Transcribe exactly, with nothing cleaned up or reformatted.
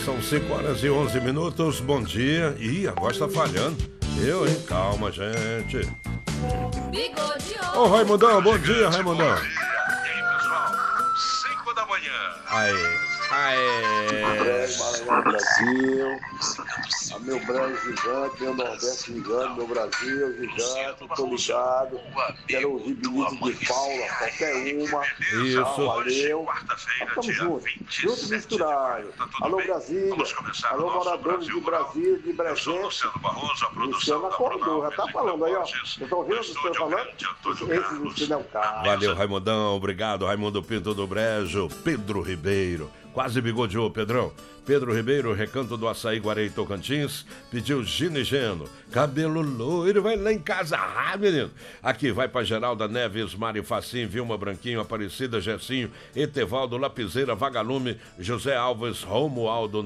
São cinco horas e onze minutos, bom dia. Ih, a voz tá falhando. Eu, hein? Calma, gente. Ô, Raimundão, bom dia, Raimundão. Bom dia. E aí, pessoal? cinco da manhã. Aê, aê. Brejo, Maranhão, Brasil. A meu Brejo gigante, meu Nordeste gigante, meu Brasil gigante, tô ligado. Quero ouvir Benito de Paula, qualquer uma. Isso. Ah, valeu. Quarta-feira, Estamos dia juntos, vinte e juntos sete de misturados. maio. Tá tudo Alô, bem? Brasília. Vamos começar Alô, o nosso moradores Brasil de Rural. Brasília, de Eu sou Brasília. Luciano Barroso, a produção Luciano da acordou, já Brunal, tá Music falando aí, ó. Borges. Vocês estão vendo o senhor Estúdio falando? grande, Antônio Esse Carlos. Luciano é um cara. Valeu, Raimundão, obrigado, Raimundo Pinto do Brejo, Pedro Ribeiro, quase bigodeou, Pedrão. Pedro Ribeiro, Recanto do Açaí, Guarei, Tocantins, pediu Gino e Geno, cabelo loiro, vai lá em casa, ah, menino. Aqui, vai pra Geralda Neves, Mari Facim, Vilma Branquinho, Aparecida, Gessinho, Etevaldo, Lapiseira, Vagalume, José Alves, Romualdo,